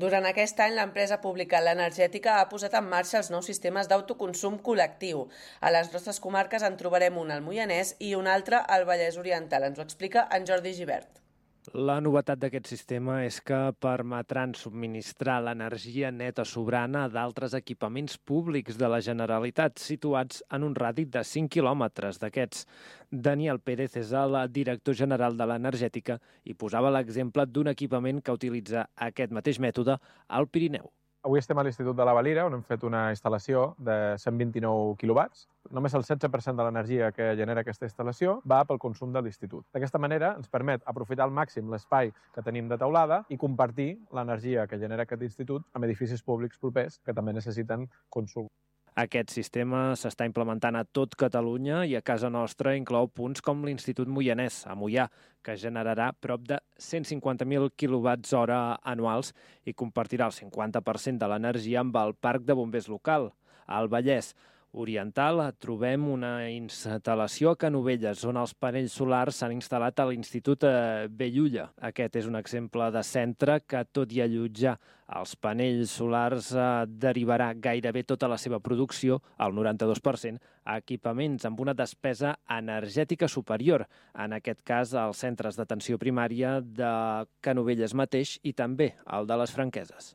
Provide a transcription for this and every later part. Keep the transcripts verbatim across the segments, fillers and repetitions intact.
Durant aquest any, l'empresa pública L'Energètica ha posat en marxa els nous sistemes d'autoconsum col·lectiu. A les nostres comarques en trobarem un al Moianès i un altre al Vallès Oriental. Ens ho explica en Jordi Gibert. La novetat d'aquest sistema és que permetran subministrar l'energia neta sobrana d'altres equipaments públics de la Generalitat situats en un radi de cinc quilòmetres d'aquests. Daniel Pérez és el director general de l'Energètica i posava l'exemple d'un equipament que utilitza aquest mateix mètode al Pirineu. Avui estem a l'Institut de la Valira, on hem fet una instal·lació de cent vint-i-nou quilowatts. Només el setze per cent de l'energia que genera aquesta instal·lació va pel consum de l'Institut. D'aquesta manera ens permet aprofitar al màxim l'espai que tenim de teulada i compartir l'energia que genera aquest institut amb edificis públics propers que també necessiten consum. Aquest sistema s'està implementant a tot Catalunya i a casa nostra inclou punts com l'Institut Moianès, a Moià, que generarà prop de cent cinquanta mil quilowatts hora anuals i compartirà el cinquanta per cent de l'energia amb el parc de bombers local. Al Vallès Oriental trobem una instal·lació a Canovelles, on els panells solars s'han instal·lat a l'Institut Bellulla. Aquest és un exemple de centre que, tot i allotjar els panells solars, derivarà gairebé tota la seva producció, el noranta-dos per cent, a equipaments amb una despesa energètica superior, en aquest cas als centres d'atenció primària de Canovelles mateix i també el de les Franqueses.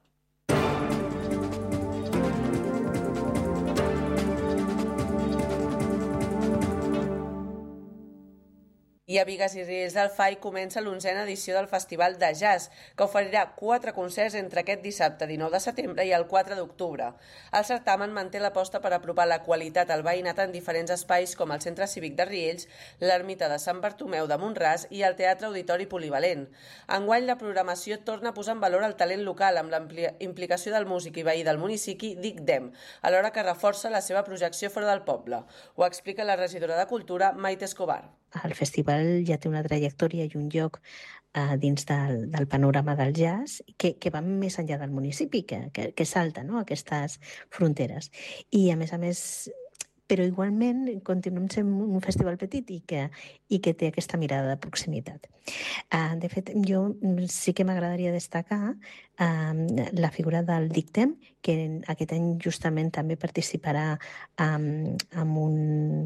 I a Bigues i Riells del Fai comença l'onzena edició del Festival de Jazz, que oferirà quatre concerts entre aquest dissabte dinou de setembre i el quatre d'octubre. El certamen manté l'aposta per apropar la qualitat al veïnat en diferents espais com el Centre Cívic de Riells, l'Ermita de Sant Bartomeu de Mont-ras i el Teatre Auditori Polivalent. Enguany la programació torna a posar en valor el talent local amb la implicació del músic i veí del municipi Dic Dem, alhora que reforça la seva projecció fora del poble. Ho explica la regidora de Cultura, Maite Escobar. El festival ja té una trajectòria i un lloc eh, dins del, del panorama del jazz que, que va més enllà del municipi, que, que, que salta, no?, aquestes fronteres. I a més a més, però igualment continuem sent un festival petit i que, i que té aquesta mirada de proximitat. Uh, de fet, jo sí que m'agradaria destacar uh, la figura del Dictem, que aquest any justament també participarà um, amb un...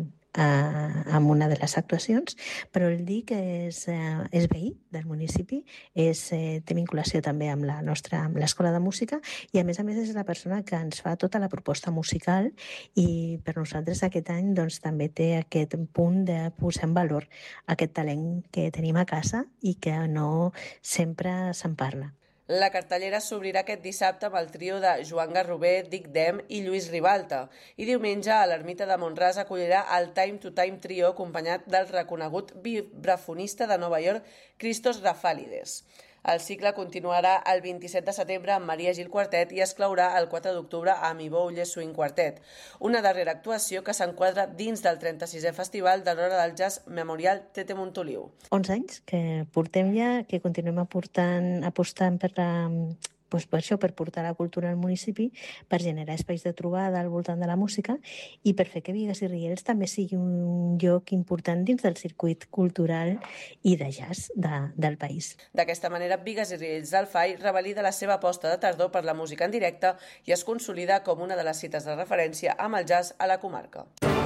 Uh, amb una de les actuacions, però el DIC és, uh, és veí del municipi, és, uh, té vinculació també amb la nostra, amb l'Escola de Música i a més a més és la persona que ens fa tota la proposta musical i per nosaltres aquest any doncs, també té aquest punt de posar en valor aquest talent que tenim a casa i que no sempre se'n parla. La cartellera s'obrirà aquest dissabte amb el trio de Joan Garrover, Dic Dem i Lluís Ribalta i diumenge a l'Ermita de Mont-ras acollirà el Time to Time Trio acompanyat del reconegut vibrafonista de Nova York, Christos Rafalides. El cicle continuarà el vint-i-set de setembre amb Maria Gil Quartet i es clourà el quatre d'octubre amb Iboulle Swing Quartet, una darrera actuació que s'enquadra dins del trenta-sisè Festival de l'Hora del Jazz Memorial Tete Montoliu. onze anys que portem ja, que continuem aportant, apostant per la... Doncs per això, per portar la cultura al municipi, per generar espais de trobada al voltant de la música i per fer que Bigues i Riells també sigui un lloc important dins del circuit cultural i de jazz de, del país. D'aquesta manera, Bigues i Riells del Fai revalida la seva aposta de tardor per la música en directe i es consolida com una de les cites de referència amb el jazz a la comarca.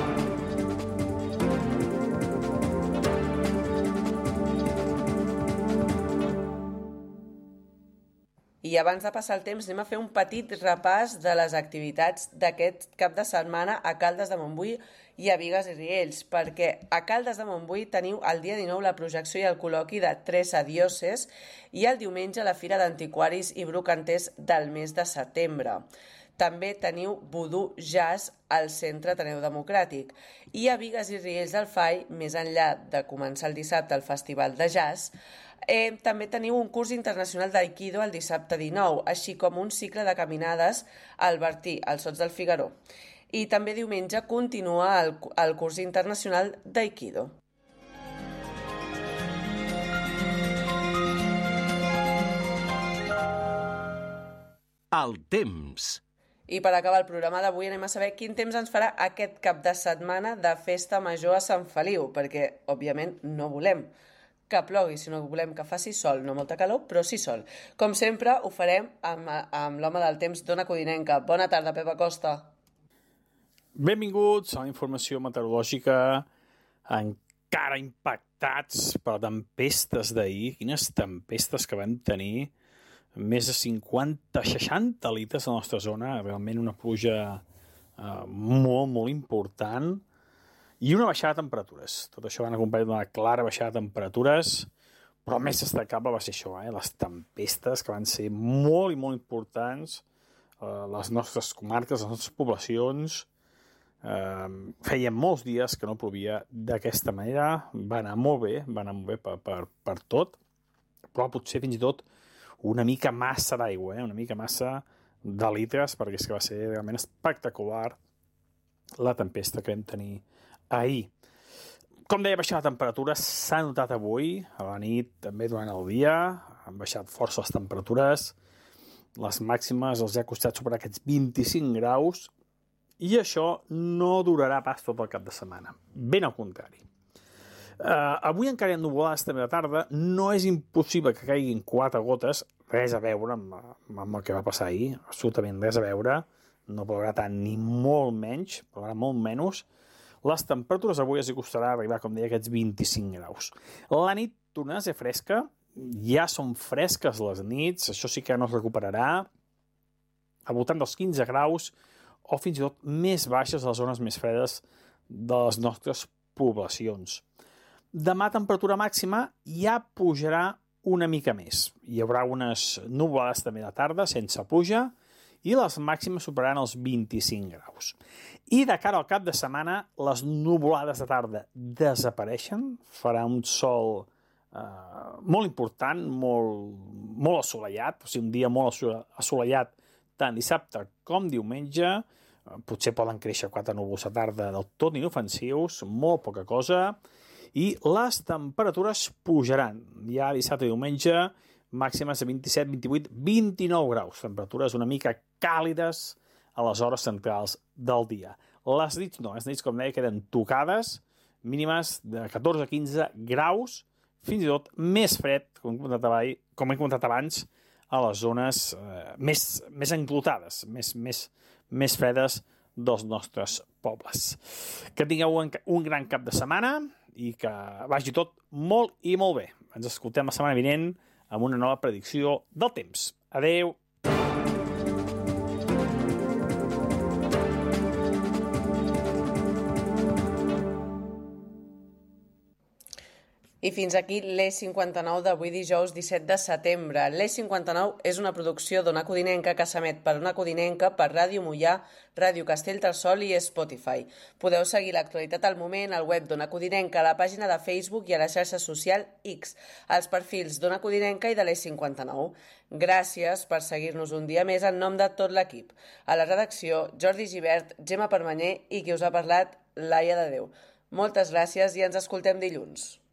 I abans de passar el temps anem a fer un petit repàs de les activitats d'aquest cap de setmana a Caldes de Montbui i a Bigues i Riells, perquè a Caldes de Montbui teniu el dia dinou la projecció i el col·loqui de Tres Adioses i el diumenge la Fira d'Antiquaris i Brocanters del mes de setembre. També teniu Voodoo Jazz al Centre Ateneu Democràtic. I a Bigues i Riells del Fai, més enllà de començar el dissabte el Festival de Jazz, eh, també teniu un curs internacional d'Aikido el dissabte dinou, així com un cicle de caminades al Bertí, als Sots del Figaró. I també diumenge continua el, el curs internacional d'Aikido. El temps. I per acabar el programa d'avui anem a saber quin temps ens farà aquest cap de setmana de festa major a Sant Feliu, perquè, òbviament, no volem que plogui, sinó que volem que faci sol, no molta calor, però sí sol. Com sempre, ho farem amb, amb l'home del temps d'Ona Codinenca. Bona tarda, Pep Acosta. Benvinguts a la informació meteorològica. Encara impactats per tempestes d'ahir. Quines tempestes que vam tenir. Més de cinquanta seixanta litres a la nostra zona. Realment una pluja eh, molt, molt important. I una baixada de temperatures. Tot això van acompanyat d'una clara baixada de temperatures, però el més destacable va ser això, eh? Les tempestes que van ser molt i molt importants a eh, les nostres comarques, les nostres poblacions. Eh, feia molts dies que no plovia d'aquesta manera, va anar molt bé, va anar molt bé per, per, per tot, però potser fins i tot una mica massa d'aigua, eh? Una mica massa de litres, perquè és que va ser realment espectacular la tempesta que vam tenir ahir. Com deia, baixar la temperatura s'ha notat avui, a la nit, també durant el dia, han baixat força les temperatures, les màximes els ha costat superar aquests vint-i-cinc graus, i això no durarà pas tot el cap de setmana, ben al contrari. Uh, avui encara hi ha nuvolades també de tarda, no és impossible que caiguin quatre gotes, res a veure amb, amb el que va passar ahir, absolutament res a veure, no plourà tant ni molt menys, plourà molt menys. Les temperatures avui els costarà arribar, com deia, aquests vint-i-cinc graus. La nit tornarà a ser fresca, ja són fresques les nits, això sí que no es recuperarà, al voltant dels quinze graus, o fins i tot més baixes a les zones més fredes de les nostres poblacions. Demà, temperatura màxima ja pujarà una mica més. Hi haurà unes nuvolades també de tarda, sense pluja, i les màximes superaran els vint-i-cinc graus. I de cara al cap de setmana, les nuvolades de tarda desapareixen, farà un sol eh, molt important, molt, molt assolellat, o sigui, un dia molt assolellat tant dissabte com diumenge, eh, potser poden créixer quatre núvols a tarda del tot inofensius, molt poca cosa, i les temperatures pujaran. Ja dissabte i diumenge, màximes de vint-i-set, vint-i-vuit, vint-i-nou graus, temperatures una mica càlides a les hores centrals del dia. Les nits no, les nits, com deia, queden tocades, mínimes de catorze a quinze graus, fins i tot més fred, com hem comentat, com hem comentat abans, a les zones eh, més, més enclotades, més, més, més fredes dels nostres pobles. Que tingueu un, un gran cap de setmana i que vagi tot molt i molt bé. Ens escoltem la setmana vinent amb una nova predicció del temps. Adeu! I fins aquí l'E cinquanta-nou d'avui dijous disset de setembre. L'E cinquanta-nou és una producció d'Ona Codinenca que s'emet per Ona Codinenca, per Ràdio Moià, Ràdio Castellterçol i Spotify. Podeu seguir l'actualitat al moment al web d'Ona Codinenca, a la pàgina de Facebook i a la xarxa social X, als perfils d'Ona Codinenca i de l'E cinquanta-nou. Gràcies per seguir-nos un dia més en nom de tot l'equip. A la redacció, Jordi Gibert, Gemma Permanyer i qui us ha parlat, Laia de Déu. Moltes gràcies i ens escoltem dilluns.